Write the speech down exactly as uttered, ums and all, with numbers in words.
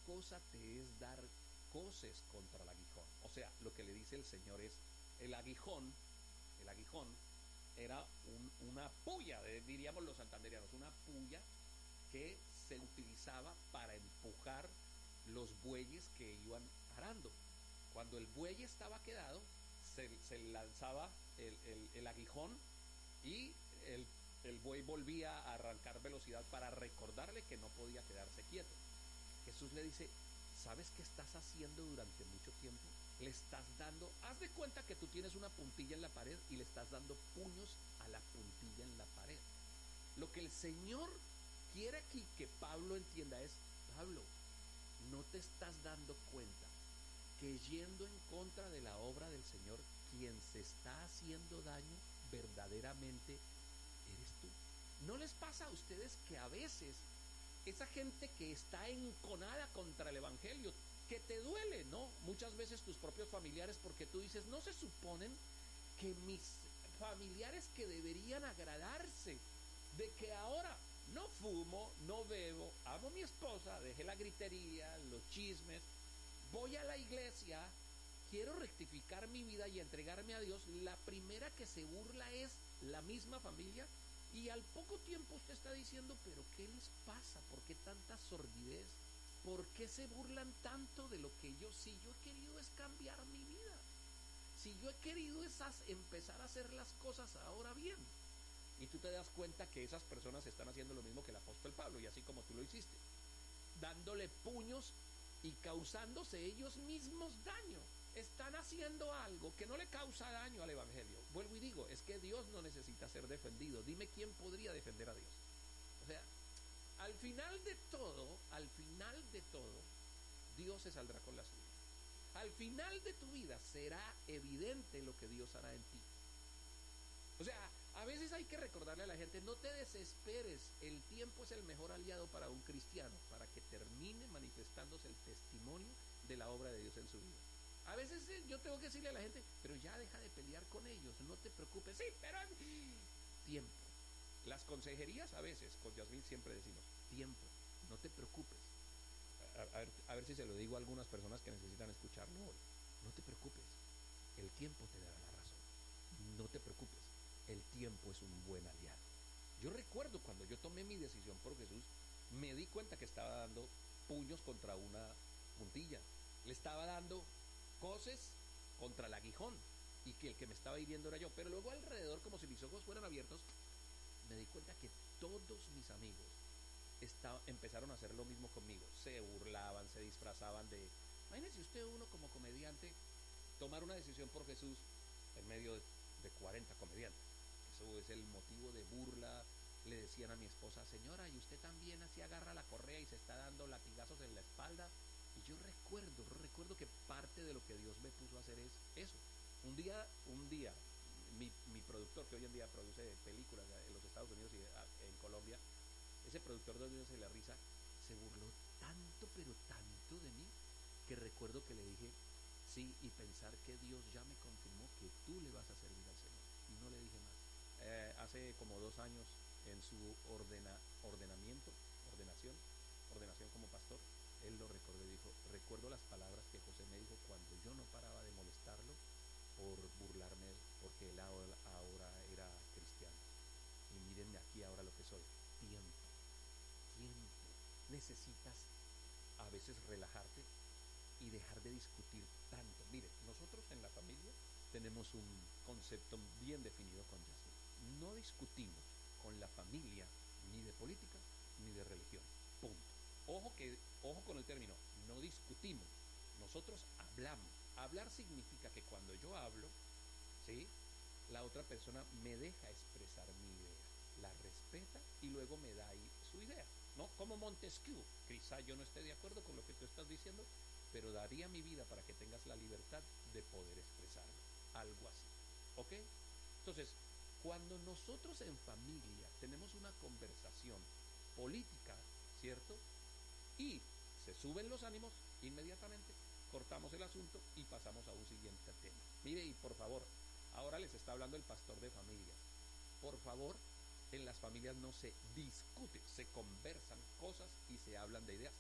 cosa te es dar coces contra el aguijón. O sea, lo que le dice el Señor es, el aguijón, el aguijón era un, una puya, diríamos los santanderianos, una puya que se utilizaba para empujar los bueyes que iban arando. Cuando el buey estaba quedado, se, se lanzaba el, el, el aguijón y el, el buey volvía a arrancar velocidad para recordarle que no podía quedarse quieto. Jesús le dice, ¿sabes qué estás haciendo durante mucho tiempo? Le estás dando, haz de cuenta que tú tienes una puntilla en la pared y le estás dando puños a la puntilla en la pared. Lo que el Señor quiere aquí que Pablo entienda es, Pablo, no te estás dando cuenta que yendo en contra de la obra del Señor, quien se está haciendo daño verdaderamente eres tú. ¿No les pasa a ustedes que a veces esa gente que está enconada contra el Evangelio, que te duele, ¿no? Muchas veces tus propios familiares, porque tú dices, no se suponen que mis familiares que deberían agradarse de que ahora no fumo, no bebo, amo a mi esposa, dejé la gritería, los chismes, voy a la iglesia, quiero rectificar mi vida y entregarme a Dios, la primera que se burla es la misma familia. Y al poco tiempo usted está diciendo, pero ¿qué les pasa? ¿Por qué tanta sordidez? ¿Por qué se burlan tanto de lo que yo, si yo he querido es cambiar mi vida? Si yo he querido es empezar a hacer las cosas ahora bien. Y tú te das cuenta que esas personas están haciendo lo mismo que el apóstol Pablo, y así como tú lo hiciste, dándole puños y causándose ellos mismos daño. Están haciendo algo que no le causa daño al Evangelio. Vuelvo y digo, es que Dios no necesita ser defendido. Dime quién podría defender a Dios. O sea, al final de todo, al final de todo, Dios se saldrá con la suya. Al final de tu vida será evidente lo que Dios hará en ti. O sea, a veces hay que recordarle a la gente, no te desesperes, el tiempo es el mejor aliado para un cristiano, para que termine manifestándose el testimonio de la obra de Dios en su vida. A veces yo tengo que decirle a la gente, pero ya deja de pelear con ellos, no te preocupes. Sí, pero tiempo. Las consejerías a veces, con Yasmín siempre decimos, tiempo, no te preocupes. A, a, ver, a ver si se lo digo a algunas personas que necesitan escucharlo hoy. No te preocupes, el tiempo te dará la razón. No te preocupes, el tiempo es un buen aliado. Yo recuerdo cuando yo tomé mi decisión por Jesús, me di cuenta que estaba dando puños contra una puntilla. Le estaba dando coces contra el aguijón y que el que me estaba hiriendo era yo. Pero luego alrededor, como si mis ojos fueran abiertos, me di cuenta que todos mis amigos estaba, empezaron a hacer lo mismo conmigo. Se burlaban, se disfrazaban de... Imagínese usted, uno como comediante, tomar una decisión por Jesús en medio de, de cuarenta comediantes. Eso es el motivo de burla. Le decían a mi esposa, señora, ¿y usted también así agarra la correa y se está dando latigazos en la espalda? Y yo recuerdo, recuerdo que parte de lo que Dios me puso a hacer es eso. Un día, un día, mi, mi productor, que hoy en día produce películas en los Estados Unidos y en Colombia, ese productor de Dios y la risa, se burló tanto, pero tanto de mí, que recuerdo que le dije, sí, y pensar que Dios ya me confirmó que tú le vas a servir al Señor. Y no le dije más. Eh, hace como dos años, en su ordena, ordenamiento, ordenación, ordenación como pastor, él lo recordó y dijo, recuerdo las palabras que José me dijo cuando yo no paraba de molestarlo por burlarme, porque él ahora, ahora era cristiano. Y mírenme aquí ahora lo que soy. Tiempo, tiempo. Necesitas a veces relajarte y dejar de discutir tanto. Mire, nosotros en la familia tenemos un concepto bien definido con Yasmín. No discutimos con la familia ni de política ni de religión. Punto. Ojo, que, ojo con el término, no discutimos, nosotros hablamos. Hablar significa que cuando yo hablo, ¿sí?, la otra persona me deja expresar mi idea, la respeta y luego me da ahí su idea, ¿no? Como Montesquieu, quizá yo no esté de acuerdo con lo que tú estás diciendo, pero daría mi vida para que tengas la libertad de poder expresarlo, algo así, ¿ok? Entonces, cuando nosotros en familia tenemos una conversación política, ¿cierto?, y se suben los ánimos, inmediatamente cortamos el asunto y pasamos a un siguiente tema. Mire, y por favor, ahora les está hablando el pastor de familias. Por favor, en las familias no se discute, se conversan cosas y se hablan de ideas.